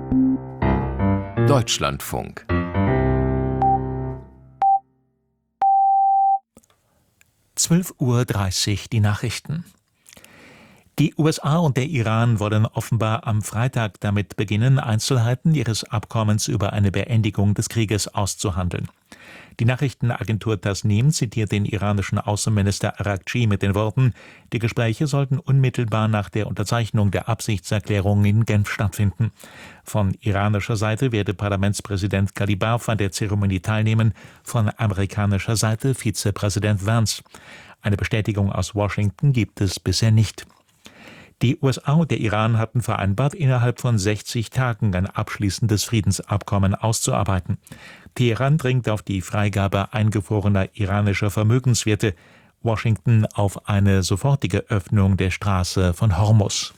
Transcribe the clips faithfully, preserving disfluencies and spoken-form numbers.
Deutschlandfunk. zwölf Uhr dreißig, die Nachrichten. Die U S A und der Iran wollen offenbar am Freitag damit beginnen, Einzelheiten ihres Abkommens über eine Beendigung des Krieges auszuhandeln. Die Nachrichtenagentur Tasnim zitiert den iranischen Außenminister Araghchi mit den Worten: Die Gespräche sollten unmittelbar nach der Unterzeichnung der Absichtserklärung in Genf stattfinden. Von iranischer Seite werde Parlamentspräsident Ghalibaf an der Zeremonie teilnehmen, von amerikanischer Seite Vizepräsident Vance. Eine Bestätigung aus Washington gibt es bisher nicht. Die U S A und der Iran hatten vereinbart, innerhalb von sechzig Tagen ein abschließendes Friedensabkommen auszuarbeiten. Teheran dringt auf die Freigabe eingefrorener iranischer Vermögenswerte, Washington auf eine sofortige Öffnung der Straße von Hormuz.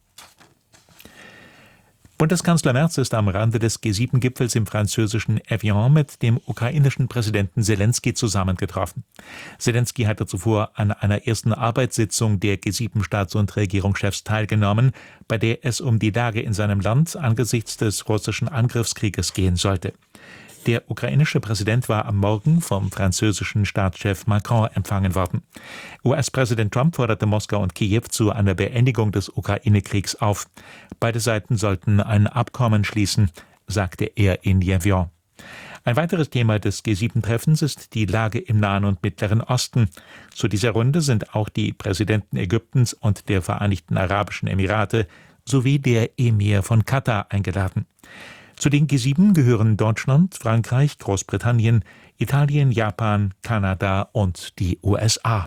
Bundeskanzler Merz ist am Rande des G sieben Gipfels im französischen Evian mit dem ukrainischen Präsidenten Selenskyj zusammengetroffen. Selenskyj hatte zuvor an einer ersten Arbeitssitzung der G sieben Staats- und Regierungschefs teilgenommen, bei der es um die Lage in seinem Land angesichts des russischen Angriffskrieges gehen sollte. Der ukrainische Präsident war am Morgen vom französischen Staatschef Macron empfangen worden. U S-Präsident Trump forderte Moskau und Kiew zu einer Beendigung des Ukraine-Kriegs auf. Beide Seiten sollten ein Abkommen schließen, sagte er in Evian. Ein weiteres Thema des G sieben Treffens ist die Lage im Nahen und Mittleren Osten. Zu dieser Runde sind auch die Präsidenten Ägyptens und der Vereinigten Arabischen Emirate sowie der Emir von Katar eingeladen. Zu den G sieben gehören Deutschland, Frankreich, Großbritannien, Italien, Japan, Kanada und die U S A.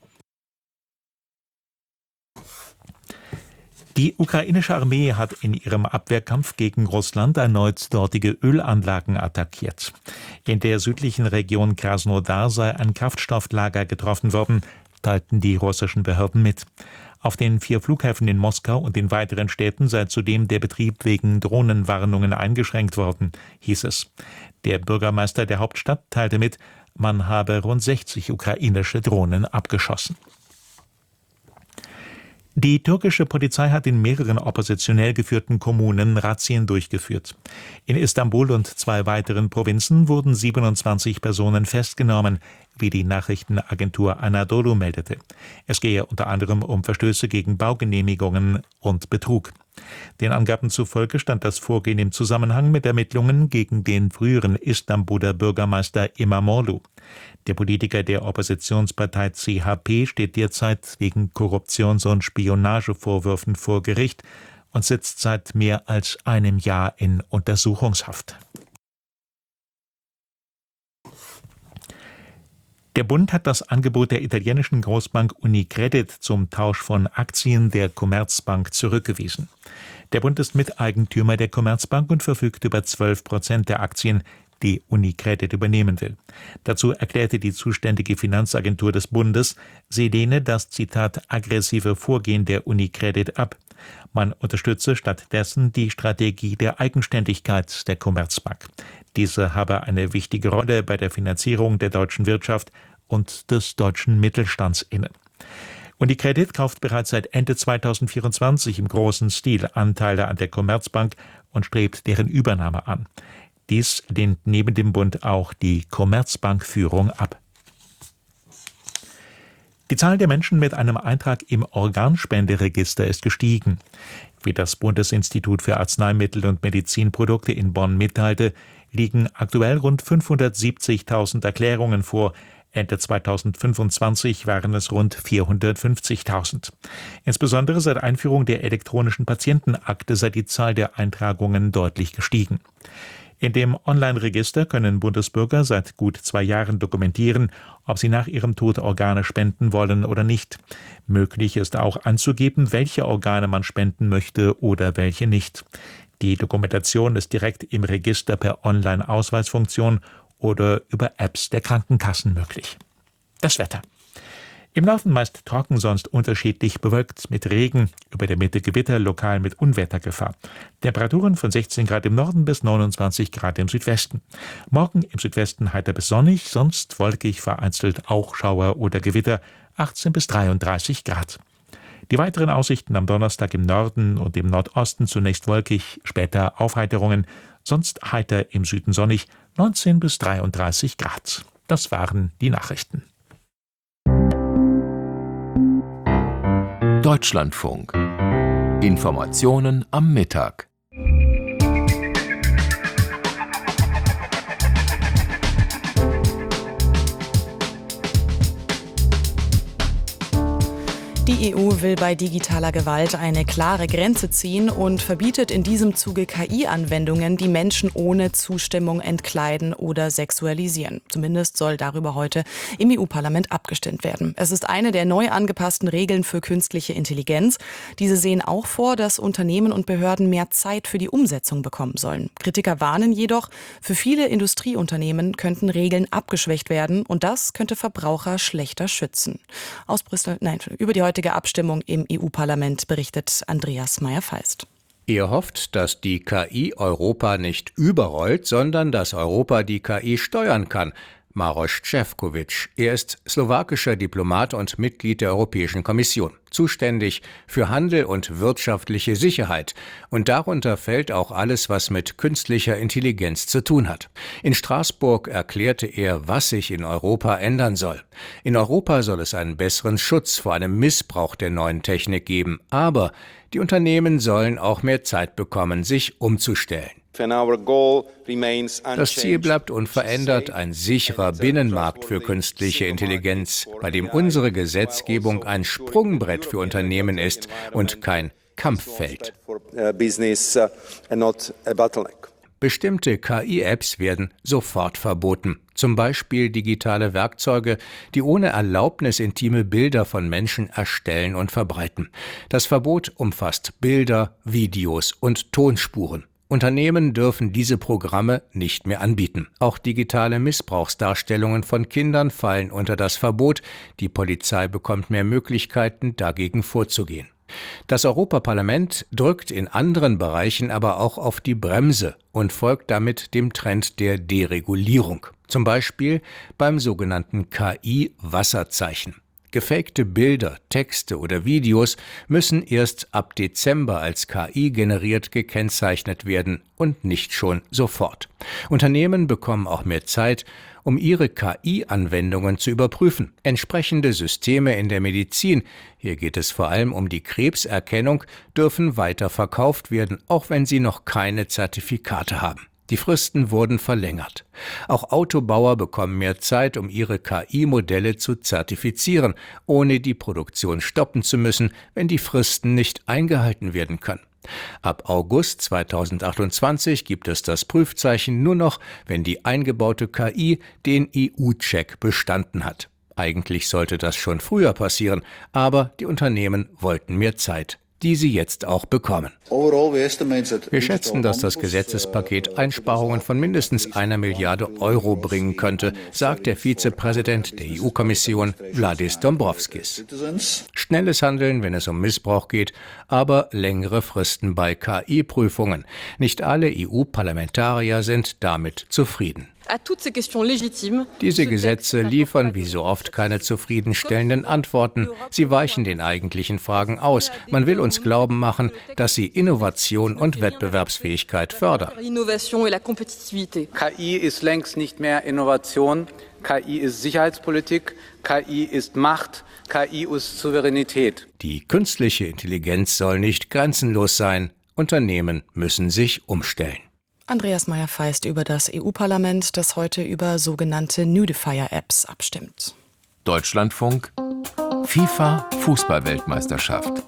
Die ukrainische Armee hat in ihrem Abwehrkampf gegen Russland erneut dortige Ölanlagen attackiert. In der südlichen Region Krasnodar sei ein Kraftstofflager getroffen worden, teilten die russischen Behörden mit. Auf den vier Flughäfen in Moskau und in weiteren Städten sei zudem der Betrieb wegen Drohnenwarnungen eingeschränkt worden, hieß es. Der Bürgermeister der Hauptstadt teilte mit, man habe rund sechzig ukrainische Drohnen abgeschossen. Die türkische Polizei hat in mehreren oppositionell geführten Kommunen Razzien durchgeführt. In Istanbul und zwei weiteren Provinzen wurden siebenundzwanzig Personen festgenommen, wie die Nachrichtenagentur Anadolu meldete. Es gehe unter anderem um Verstöße gegen Baugenehmigungen und Betrug. Den Angaben zufolge stand das Vorgehen im Zusammenhang mit Ermittlungen gegen den früheren Istanbuler Bürgermeister Imamoglu. Der Politiker der Oppositionspartei C H P steht derzeit wegen Korruptions- und Spionagevorwürfen vor Gericht und sitzt seit mehr als einem Jahr in Untersuchungshaft. Der Bund hat das Angebot der italienischen Großbank Unicredit zum Tausch von Aktien der Commerzbank zurückgewiesen. Der Bund ist Miteigentümer der Commerzbank und verfügt über zwölf Prozent der Aktien, die Unicredit übernehmen will. Dazu erklärte die zuständige Finanzagentur des Bundes, sie lehne das, Zitat, aggressive Vorgehen der Unicredit ab. Man unterstütze stattdessen die Strategie der Eigenständigkeit der Commerzbank. Diese habe eine wichtige Rolle bei der Finanzierung der deutschen Wirtschaft und des deutschen Mittelstands inne. Unicredit kauft bereits seit Ende zweitausendvierundzwanzig im großen Stil Anteile an der Commerzbank und strebt deren Übernahme an. Dies lehnt neben dem Bund auch die Commerzbank-Führung ab. Die Zahl der Menschen mit einem Eintrag im Organspenderegister ist gestiegen. Wie das Bundesinstitut für Arzneimittel und Medizinprodukte in Bonn mitteilte, liegen aktuell rund fünfhundertsiebzigtausend Erklärungen vor. Ende zweitausendfünfundzwanzig waren es rund vierhundertfünfzigtausend. Insbesondere seit Einführung der elektronischen Patientenakte sei die Zahl der Eintragungen deutlich gestiegen. In dem Online-Register können Bundesbürger seit gut zwei Jahren dokumentieren, ob sie nach ihrem Tod Organe spenden wollen oder nicht. Möglich ist auch anzugeben, welche Organe man spenden möchte oder welche nicht. Die Dokumentation ist direkt im Register per Online-Ausweisfunktion oder über Apps der Krankenkassen möglich. Das Wetter. Im Laufen meist trocken, sonst unterschiedlich bewölkt mit Regen, über der Mitte Gewitter, lokal mit Unwettergefahr. Temperaturen von sechzehn Grad im Norden bis neunundzwanzig Grad im Südwesten. Morgen im Südwesten heiter bis sonnig, sonst wolkig, vereinzelt auch Schauer oder Gewitter, achtzehn bis dreiunddreißig Grad. Die weiteren Aussichten am Donnerstag im Norden und im Nordosten zunächst wolkig, später Aufheiterungen, sonst heiter im Süden sonnig, neunzehn bis dreiunddreißig Grad. Das waren die Nachrichten. Deutschlandfunk. Informationen am Mittag. Die E U will bei digitaler Gewalt eine klare Grenze ziehen und verbietet in diesem Zuge K I-Anwendungen, die Menschen ohne Zustimmung entkleiden oder sexualisieren. Zumindest soll darüber heute im E U-Parlament abgestimmt werden. Es ist eine der neu angepassten Regeln für künstliche Intelligenz. Diese sehen auch vor, dass Unternehmen und Behörden mehr Zeit für die Umsetzung bekommen sollen. Kritiker warnen jedoch, für viele Industrieunternehmen könnten Regeln abgeschwächt werden und das könnte Verbraucher schlechter schützen. Aus Brüssel, nein, über die heutige Abstimmung im E U-Parlament berichtet Andreas Meyer-Feist. Er hofft, dass die K I Europa nicht überrollt, sondern dass Europa die K I steuern kann. Maroš Šefčovič. Er ist slowakischer Diplomat und Mitglied der Europäischen Kommission, zuständig für Handel und wirtschaftliche Sicherheit. Und darunter fällt auch alles, was mit künstlicher Intelligenz zu tun hat. In Straßburg erklärte er, was sich in Europa ändern soll. In Europa soll es einen besseren Schutz vor einem Missbrauch der neuen Technik geben. Aber die Unternehmen sollen auch mehr Zeit bekommen, sich umzustellen. Das Ziel bleibt unverändert, ein sicherer Binnenmarkt für künstliche Intelligenz, bei dem unsere Gesetzgebung ein Sprungbrett für Unternehmen ist und kein Kampffeld. Bestimmte K I-Apps werden sofort verboten. Zum Beispiel digitale Werkzeuge, die ohne Erlaubnis intime Bilder von Menschen erstellen und verbreiten. Das Verbot umfasst Bilder, Videos und Tonspuren. Unternehmen dürfen diese Programme nicht mehr anbieten. Auch digitale Missbrauchsdarstellungen von Kindern fallen unter das Verbot. Die Polizei bekommt mehr Möglichkeiten, dagegen vorzugehen. Das Europaparlament drückt in anderen Bereichen aber auch auf die Bremse und folgt damit dem Trend der Deregulierung. Zum Beispiel beim sogenannten K I-Wasserzeichen. Gefakte Bilder, Texte oder Videos müssen erst ab Dezember als K I generiert gekennzeichnet werden und nicht schon sofort. Unternehmen bekommen auch mehr Zeit, um ihre K I-Anwendungen zu überprüfen. Entsprechende Systeme in der Medizin, hier geht es vor allem um die Krebserkennung, dürfen weiter verkauft werden, auch wenn sie noch keine Zertifikate haben. Die Fristen wurden verlängert. Auch Autobauer bekommen mehr Zeit, um ihre K I-Modelle zu zertifizieren, ohne die Produktion stoppen zu müssen, wenn die Fristen nicht eingehalten werden können. Ab August zweitausendachtundzwanzig gibt es das Prüfzeichen nur noch, wenn die eingebaute K I den E U-Check bestanden hat. Eigentlich sollte das schon früher passieren, aber die Unternehmen wollten mehr Zeit, die sie jetzt auch bekommen. Wir schätzen, dass das Gesetzespaket Einsparungen von mindestens einer Milliarde Euro bringen könnte, sagt der Vizepräsident der E U-Kommission Valdis Dombrovskis. Schnelles Handeln, wenn es um Missbrauch geht, aber längere Fristen bei K I-Prüfungen. Nicht alle E U-Parlamentarier sind damit zufrieden. Diese Gesetze liefern wie so oft keine zufriedenstellenden Antworten. Sie weichen den eigentlichen Fragen aus. Man will uns glauben machen, dass sie Innovation und Wettbewerbsfähigkeit fördern. K I ist längst nicht mehr Innovation. K I ist Sicherheitspolitik. K I ist Macht. K I ist Souveränität. Die künstliche Intelligenz soll nicht grenzenlos sein. Unternehmen müssen sich umstellen. Andreas Meyer-Feist über das E U-Parlament, das heute über sogenannte Nudifier-Apps abstimmt. Deutschlandfunk, FIFA Fußball-Weltmeisterschaft.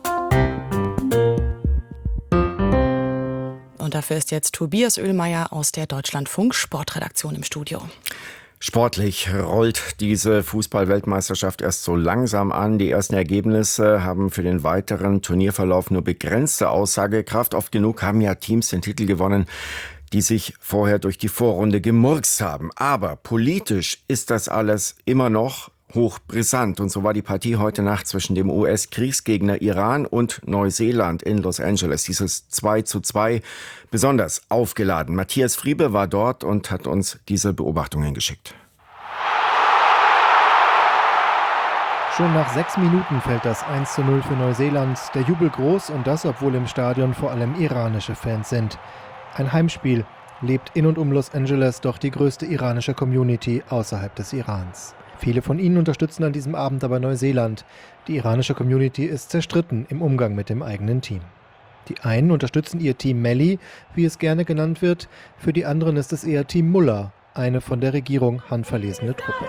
Und dafür ist jetzt Tobias Oehlmeier aus der Deutschlandfunk Sportredaktion im Studio. Sportlich rollt diese Fußball-Weltmeisterschaft erst so langsam an. Die ersten Ergebnisse haben für den weiteren Turnierverlauf nur begrenzte Aussagekraft. Oft genug haben ja Teams den Titel gewonnen, die sich vorher durch die Vorrunde gemurkst haben. Aber politisch ist das alles immer noch hochbrisant. Und so war die Partie heute Nacht zwischen dem U S-Kriegsgegner Iran und Neuseeland in Los Angeles. Dieses zwei zu zwei besonders aufgeladen. Matthias Friebe war dort und hat uns diese Beobachtungen geschickt. Schon nach sechs Minuten fällt das eins zu null für Neuseeland. Der Jubel groß und das, obwohl im Stadion vor allem iranische Fans sind. Ein Heimspiel, lebt in und um Los Angeles doch die größte iranische Community außerhalb des Irans. Viele von ihnen unterstützen an diesem Abend aber Neuseeland. Die iranische Community ist zerstritten im Umgang mit dem eigenen Team. Die einen unterstützen ihr Team Melli, wie es gerne genannt wird. Für die anderen ist es eher Team Mullah, eine von der Regierung handverlesene Truppe.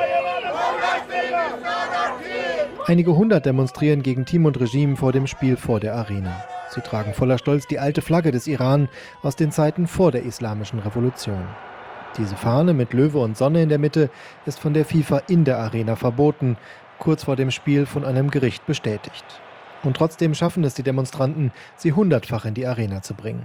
Einige hundert demonstrieren gegen Team und Regime vor dem Spiel vor der Arena. Sie tragen voller Stolz die alte Flagge des Iran aus den Zeiten vor der Islamischen Revolution. Diese Fahne mit Löwe und Sonne in der Mitte ist von der FIFA in der Arena verboten, kurz vor dem Spiel von einem Gericht bestätigt. Und trotzdem schaffen es die Demonstranten, sie hundertfach in die Arena zu bringen.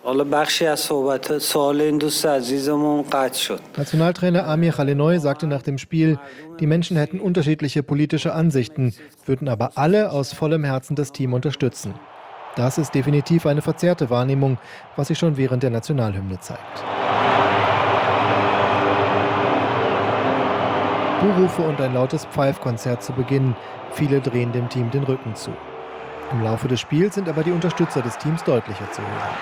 Nationaltrainer Amir Khalenoy sagte nach dem Spiel, die Menschen hätten unterschiedliche politische Ansichten, würden aber alle aus vollem Herzen das Team unterstützen. Das ist definitiv eine verzerrte Wahrnehmung, was sich schon während der Nationalhymne zeigt. Buhrufe und ein lautes Pfeifkonzert zu Beginn. Viele drehen dem Team den Rücken zu. Im Laufe des Spiels sind aber die Unterstützer des Teams deutlicher zu hören.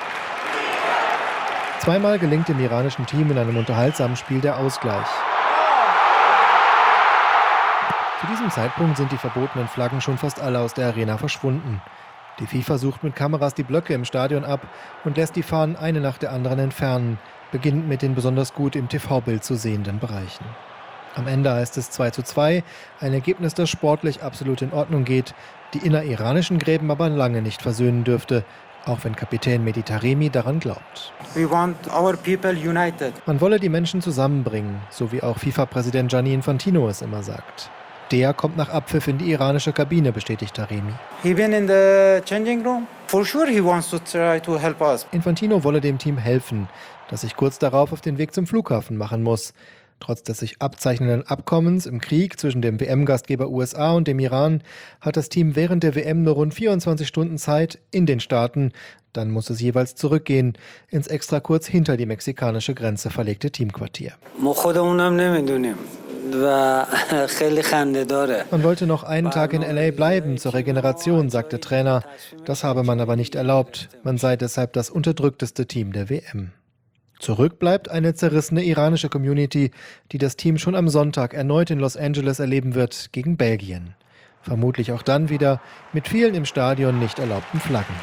Zweimal gelingt dem iranischen Team in einem unterhaltsamen Spiel der Ausgleich. Zu diesem Zeitpunkt sind die verbotenen Flaggen schon fast alle aus der Arena verschwunden. Die FIFA sucht mit Kameras die Blöcke im Stadion ab und lässt die Fahnen eine nach der anderen entfernen, beginnend mit den besonders gut im T V-Bild zu sehenden Bereichen. Am Ende heißt es zwei zu zwei, ein Ergebnis, das sportlich absolut in Ordnung geht, die inneriranischen Gräben aber lange nicht versöhnen dürfte, auch wenn Kapitän Mehdi Taremi daran glaubt. We want our people united. Man wolle die Menschen zusammenbringen, so wie auch FIFA-Präsident Gianni Infantino es immer sagt. Der kommt nach Abpfiff in die iranische Kabine, bestätigt Taremi. He been in the changing room. For sure he wants to try to help us. Infantino wolle dem Team helfen, das sich kurz darauf auf den Weg zum Flughafen machen muss. Trotz des sich abzeichnenden Abkommens im Krieg zwischen dem W M-Gastgeber U S A und dem Iran hat das Team während der W M nur rund vierundzwanzig Stunden Zeit in den Staaten. Dann muss es jeweils zurückgehen ins extra kurz hinter die mexikanische Grenze verlegte Teamquartier. Man wollte noch einen Tag in L A bleiben zur Regeneration, sagte Trainer. Das habe man aber nicht erlaubt. Man sei deshalb das unterdrückteste Team der W M. Zurück bleibt eine zerrissene iranische Community, die das Team schon am Sonntag erneut in Los Angeles erleben wird gegen Belgien. Vermutlich auch dann wieder mit vielen im Stadion nicht erlaubten Flaggen.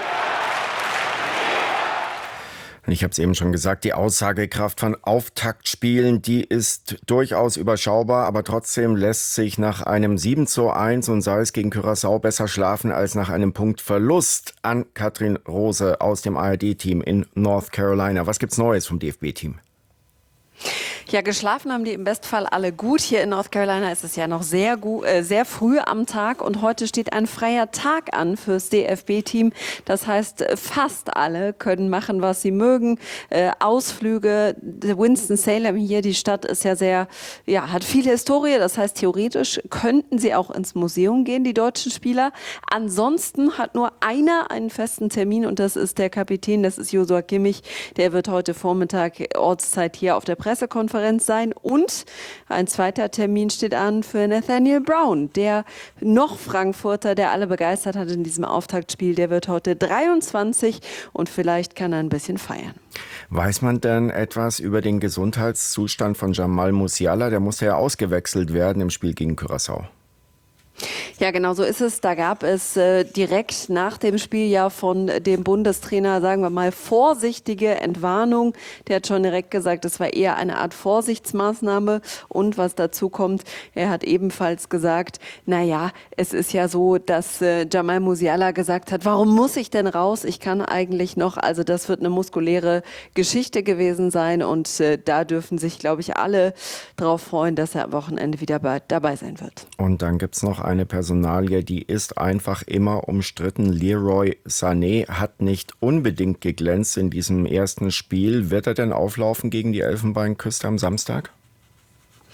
Ich habe es eben schon gesagt, die Aussagekraft von Auftaktspielen, die ist durchaus überschaubar, aber trotzdem lässt sich nach einem sieben zu eins und sei es gegen Curaçao besser schlafen als nach einem Punktverlust. An Katrin Rose aus dem A R D-Team in North Carolina. Was gibt's Neues vom D F B-Team? Ja, geschlafen haben die im Bestfall alle gut. Hier in North Carolina ist es ja noch sehr, gut, äh, sehr früh am Tag und heute steht ein freier Tag an fürs D F B-Team. Das heißt, fast alle können machen, was sie mögen. Äh, Ausflüge, Winston-Salem hier, die Stadt ist ja sehr, ja, hat viel Historie. Das heißt, theoretisch könnten sie auch ins Museum gehen, die deutschen Spieler. Ansonsten hat nur einer einen festen Termin und das ist der Kapitän, das ist Joshua Kimmich. Der wird heute Vormittag Ortszeit hier auf der Pressekonferenz sein und ein zweiter Termin steht an für Nathaniel Brown, der noch Frankfurter, der alle begeistert hat in diesem Auftaktspiel. Der wird heute dreiundzwanzig und vielleicht kann er ein bisschen feiern. Weiß man denn etwas über den Gesundheitszustand von Jamal Musiala? Der musste ja ausgewechselt werden im Spiel gegen Curaçao. Ja, genau so ist es. Da gab es äh, direkt nach dem Spiel ja von dem Bundestrainer, sagen wir mal, vorsichtige Entwarnung. Der hat schon direkt gesagt, es war eher eine Art Vorsichtsmaßnahme. Und was dazu kommt, er hat ebenfalls gesagt, na ja, es ist ja so, dass äh, Jamal Musiala gesagt hat, warum muss ich denn raus? Ich kann eigentlich noch. Also das wird eine muskuläre Geschichte gewesen sein. Und äh, da dürfen sich, glaube ich, alle darauf freuen, dass er am Wochenende wieder bei, dabei sein wird. Und dann gibt's noch eine Personalie, die ist einfach immer umstritten. Leroy Sané hat nicht unbedingt geglänzt in diesem ersten Spiel. Wird er denn auflaufen gegen die Elfenbeinküste am Samstag?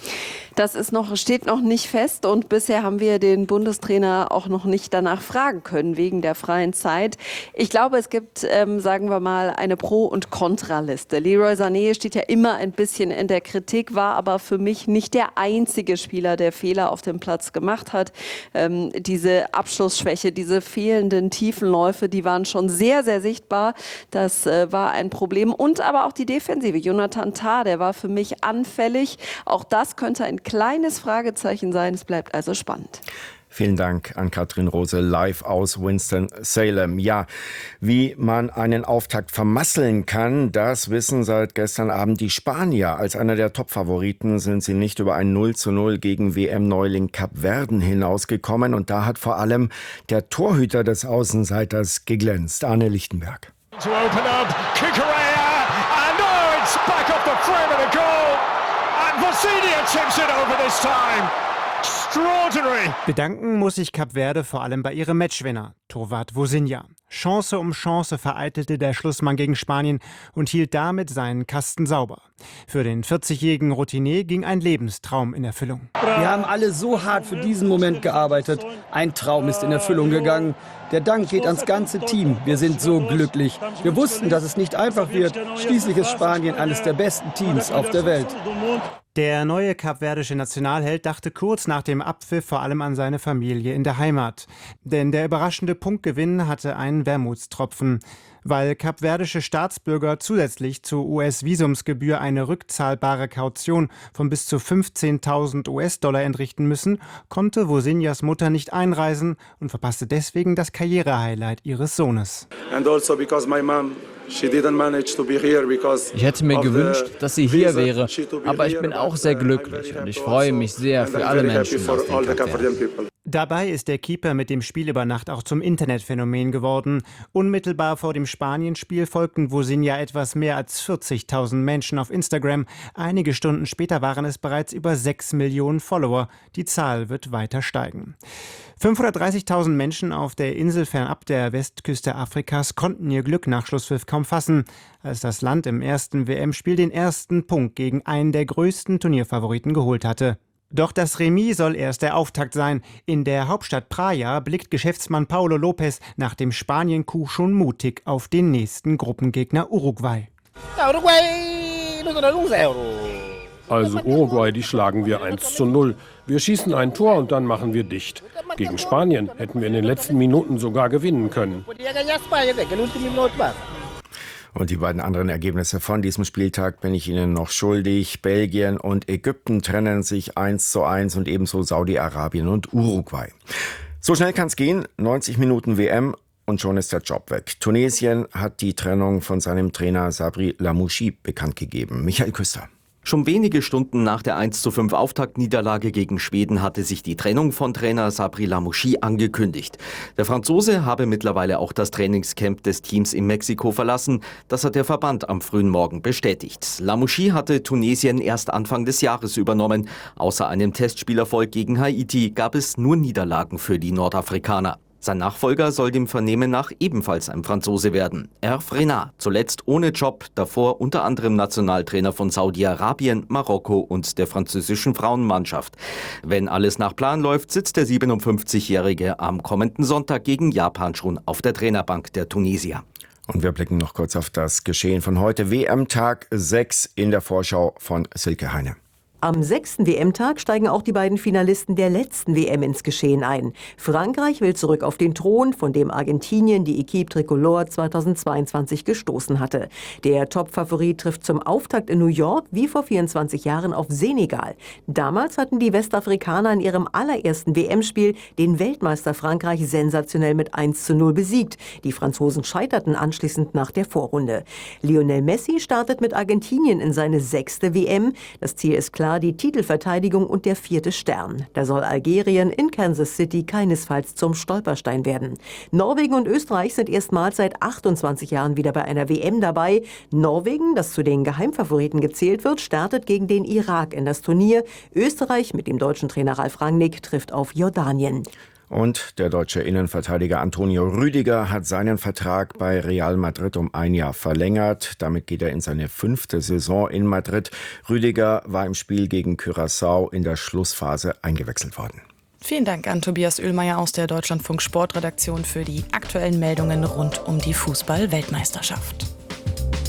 Das ist noch, steht noch nicht fest und bisher haben wir den Bundestrainer auch noch nicht danach fragen können, wegen der freien Zeit. Ich glaube, es gibt, ähm, sagen wir mal, eine Pro- und Kontraliste. Leroy Sané steht ja immer ein bisschen in der Kritik, war aber für mich nicht der einzige Spieler, der Fehler auf dem Platz gemacht hat. Ähm, diese Abschlussschwäche, diese fehlenden Tiefenläufe, die waren schon sehr, sehr sichtbar. Das äh, war ein Problem. Und aber auch die Defensive. Jonathan Tah, der war für mich anfällig. Auch das könnte ein kleines Fragezeichen sein. Es bleibt also spannend. Vielen Dank an Katrin Rose, live aus Winston-Salem. Ja, wie man einen Auftakt vermasseln kann, das wissen seit gestern Abend die Spanier. Als einer der Top-Favoriten sind sie nicht über ein null zu null gegen W M-Neuling Kapverden hinausgekommen. Und da hat vor allem der Torhüter des Außenseiters geglänzt, Arne Lichtenberg. To open up, Cucurella, and oh, it's back off the frame of the goal. And Vosinia tips it over this time. Extraordinary. Bedanken muss sich Kap Verde vor allem bei ihrem Matchwinner, Torwart Vosinha. Chance um Chance vereitelte der Schlussmann gegen Spanien und hielt damit seinen Kasten sauber. Für den vierzigjährigen Routinier ging ein Lebenstraum in Erfüllung. Wir haben alle so hart für diesen Moment gearbeitet. Ein Traum ist in Erfüllung gegangen. Der Dank geht ans ganze Team. Wir sind so glücklich. Wir wussten, dass es nicht einfach wird. Schließlich ist Spanien eines der besten Teams auf der Welt. Der neue kapverdische Nationalheld dachte kurz nach dem Abpfiff vor allem an seine Familie in der Heimat. Denn der überraschende Punktgewinn hatte einen Wermutstropfen. Weil kapverdische Staatsbürger zusätzlich zur U S-Visumsgebühr eine rückzahlbare Kaution von bis zu fünfzehntausend U S-Dollar entrichten müssen, konnte Vosinhas Mutter nicht einreisen und verpasste deswegen das Karrierehighlight ihres Sohnes. And also because my mom Ich hätte mir gewünscht, dass sie hier wäre, aber ich bin auch sehr glücklich und ich freue mich sehr für alle Menschen aus den Kapverden. Dabei ist der Keeper mit dem Spiel über Nacht auch zum Internetphänomen geworden. Unmittelbar vor dem Spanienspiel folgten Vosinha etwas mehr als vierzigtausend Menschen auf Instagram. Einige Stunden später waren es bereits über sechs Millionen Follower. Die Zahl wird weiter steigen. fünfhundertdreißigtausend Menschen auf der Insel fernab der Westküste Afrikas konnten ihr Glück nach Schlusspfiff kaum fassen, als das Land im ersten W M-Spiel den ersten Punkt gegen einen der größten Turnierfavoriten geholt hatte. Doch das Remis soll erst der Auftakt sein. In der Hauptstadt Praia blickt Geschäftsmann Paulo Lopez nach dem Spanien-Coup schon mutig auf den nächsten Gruppengegner Uruguay. Also Uruguay, die schlagen wir eins zu null. Wir schießen ein Tor und dann machen wir dicht. Gegen Spanien hätten wir in den letzten Minuten sogar gewinnen können. Und die beiden anderen Ergebnisse von diesem Spieltag bin ich Ihnen noch schuldig. Belgien und Ägypten trennen sich eins zu eins und ebenso Saudi-Arabien und Uruguay. So schnell kann es gehen. neunzig Minuten W M und schon ist der Job weg. Tunesien hat die Trennung von seinem Trainer Sabri Lamouchi bekannt gegeben. Michael Küster. Schon wenige Stunden nach der eins zu fünf Auftaktniederlage gegen Schweden hatte sich die Trennung von Trainer Sabri Lamouchi angekündigt. Der Franzose habe mittlerweile auch das Trainingscamp des Teams in Mexiko verlassen. Das hat der Verband am frühen Morgen bestätigt. Lamouchi hatte Tunesien erst Anfang des Jahres übernommen. Außer einem Testspielerfolg gegen Haiti gab es nur Niederlagen für die Nordafrikaner. Sein Nachfolger soll dem Vernehmen nach ebenfalls ein Franzose werden. Hervé Renard, zuletzt ohne Job, davor unter anderem Nationaltrainer von Saudi-Arabien, Marokko und der französischen Frauenmannschaft. Wenn alles nach Plan läuft, sitzt der siebenundfünfzigjährige am kommenden Sonntag gegen Japan schon auf der Trainerbank der Tunesier. Und wir blicken noch kurz auf das Geschehen von heute. W M-Tag sechs in der Vorschau von Silke Heine. Am sechsten W M-Tag steigen auch die beiden Finalisten der letzten W M ins Geschehen ein. Frankreich will zurück auf den Thron, von dem Argentinien die Equipe Tricolore zweitausendzweiundzwanzig gestoßen hatte. Der Top-Favorit trifft zum Auftakt in New York wie vor vierundzwanzig Jahren auf Senegal. Damals hatten die Westafrikaner in ihrem allerersten W M-Spiel den Weltmeister Frankreich sensationell mit eins zu null besiegt. Die Franzosen scheiterten anschließend nach der Vorrunde. Lionel Messi startet mit Argentinien in seine sechste W M. Das Ziel ist klar: die Titelverteidigung und der vierte Stern. Da soll Algerien in Kansas City keinesfalls zum Stolperstein werden. Norwegen und Österreich sind erstmals seit achtundzwanzig Jahren wieder bei einer W M dabei. Norwegen, das zu den Geheimfavoriten gezählt wird, startet gegen den Irak in das Turnier. Österreich mit dem deutschen Trainer Ralf Rangnick trifft auf Jordanien. Und der deutsche Innenverteidiger Antonio Rüdiger hat seinen Vertrag bei Real Madrid um ein Jahr verlängert. Damit geht er in seine fünfte Saison in Madrid. Rüdiger war im Spiel gegen Curaçao in der Schlussphase eingewechselt worden. Vielen Dank an Tobias Oehlmeier aus der Deutschlandfunk Sportredaktion für die aktuellen Meldungen rund um die Fußball-Weltmeisterschaft.